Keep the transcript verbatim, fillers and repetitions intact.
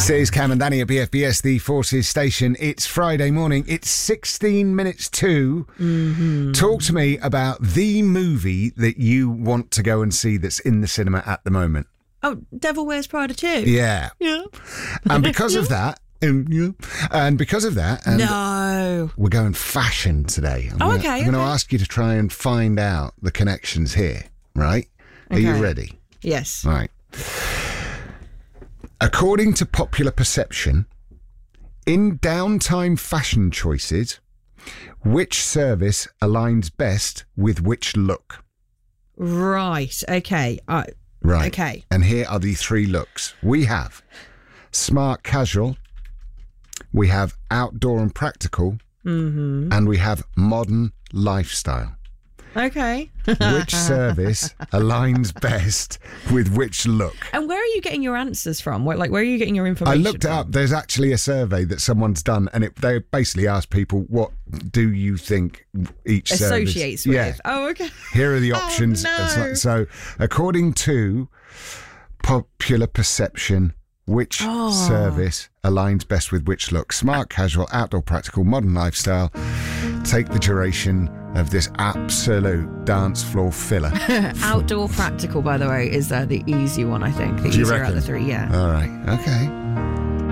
This is Cam and Danny at B F B S, the Forces Station. It's Friday morning. It's sixteen minutes to. Mm-hmm. Talk to me about the movie that you want to go and see that's in the cinema at the moment. Oh, Devil Wears Prada two? Yeah. Yeah. And because of that, um, yeah, and because of that, and No. we're going fashion today. I'm Oh, gonna, okay, I'm going to okay. ask you to try and find out the connections here, right? Are you Okay. ready? Yes. Right. According to popular perception, in downtime fashion choices, which service aligns best with which look? Right. Okay. Uh, Right. Okay. And here are the three looks. We have smart casual, we have outdoor and practical, mm-hmm. and we have modern lifestyle. Okay. Which service aligns best with which look? And where are you getting your answers from? Where, like, where are you getting your I information looked it from? up. There's actually a survey that someone's done, and it, they basically asked people, what do you think each Associates service... with. Yeah. Oh, okay. Here are the Oh, options. no. It's like- So, according to popular perception, which Oh. service aligns best with which look? Smart, casual, outdoor, practical, modern lifestyle. Take the duration of this absolute dance floor filler. Outdoor practical, by the way, is uh, the easy one, I think. The Do you easier out reckon? of the three, yeah. All right. Okay.